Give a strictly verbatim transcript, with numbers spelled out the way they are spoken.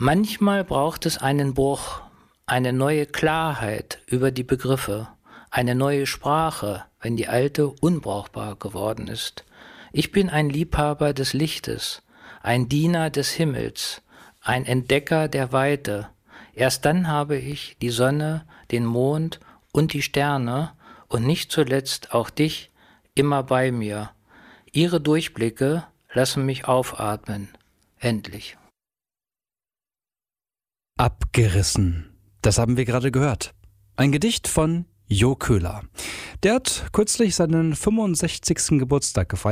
Manchmal braucht es einen Bruch, eine neue Klarheit über die Begriffe, eine neue Sprache, wenn die alte unbrauchbar geworden ist. Ich bin ein Liebhaber des Lichtes, ein Diener des Himmels, ein Entdecker der Weite. Erst dann habe ich die Sonne, den Mond und die Sterne und nicht zuletzt auch dich immer bei mir. Ihre Durchblicke lassen mich aufatmen. Endlich. Abgerissen. Das haben wir gerade gehört. Ein Gedicht von Jo Köhler. Der hat kürzlich seinen fünfundsechzigsten Geburtstag gefeiert.